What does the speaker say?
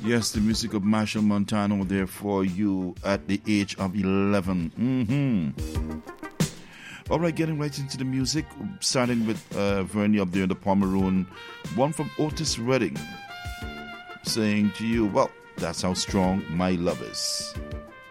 Yes, the music of Marshall Montano there for you at the age of 11. All right, getting right into the music, starting with Vernie up there in the Pomeroon. One from Otis Redding saying to you, well, that's how strong my love is.